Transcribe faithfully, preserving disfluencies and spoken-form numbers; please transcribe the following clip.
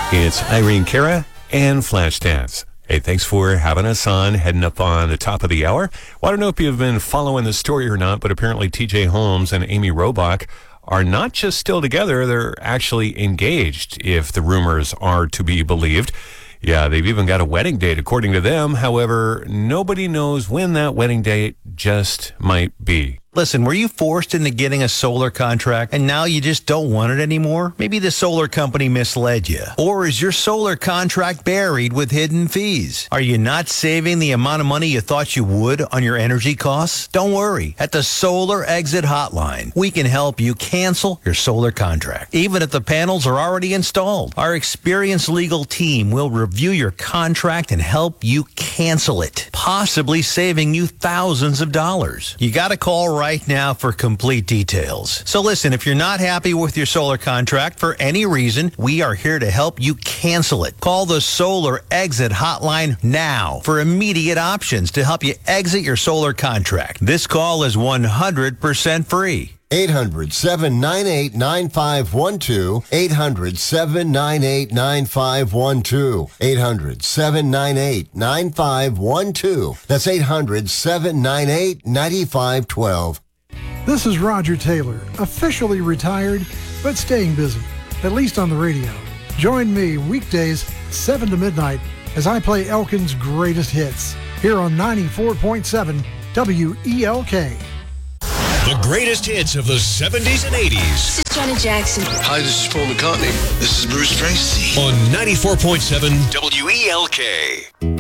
It's Irene Cara and Flashdance. Hey, thanks for having us on, heading up on the top of the hour. Well, I don't know if you've been following the story or not, but apparently T J Holmes and Amy Robach are not just still together, they're actually engaged, if the rumors are to be believed. Yeah, they've even got a wedding date, according to them. However, nobody knows when that wedding date just might be. Listen, were you forced into getting a solar contract and now you just don't want it anymore? Maybe the solar company misled you. Or is your solar contract buried with hidden fees? Are you not saving the amount of money you thought you would on your energy costs? Don't worry. At the Solar Exit Hotline, we can help you cancel your solar contract, even if the panels are already installed. Our experienced legal team will review your contract and help you cancel it, possibly saving you thousands of dollars. You got to call right now for complete details. So listen, if you're not happy with your solar contract for any reason, we are here to help you cancel it. Call the Solar Exit Hotline now for immediate options to help you exit your solar contract. This call is one hundred percent free. eight hundred, seven nine eight, nine five one two. eight hundred, seven nine eight, nine five one two. eight hundred, seven nine eight, nine five one two. That's eight hundred, seven nine eight, nine five one two. This is Roger Taylor, officially retired, but staying busy, at least on the radio. Join me weekdays, seven to midnight, as I play Elkin's greatest hits, here on ninety-four point seven W E L K. The greatest hits of the seventies and eighties. This is Janet Jackson. Hi, this is Paul McCartney. This is Bruce Springsteen. On ninety-four point seven W E L K.